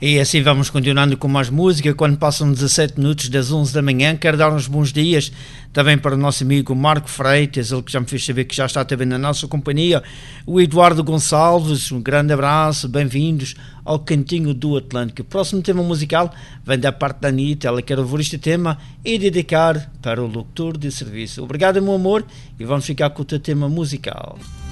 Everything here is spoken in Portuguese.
E assim vamos continuando com mais música. Quando passam 17 minutos das 11 da manhã, quero dar uns bons dias também para o nosso amigo Marco Freitas, ele que já me fez saber que já está também na nossa companhia, o Eduardo Gonçalves, um grande abraço, bem-vindos ao Cantinho do Atlântico. O próximo tema musical vem da parte da Anitta, ela quer ouvir este tema e dedicar para o locutor de serviço. Obrigado, meu amor, e vamos ficar com o teu tema musical.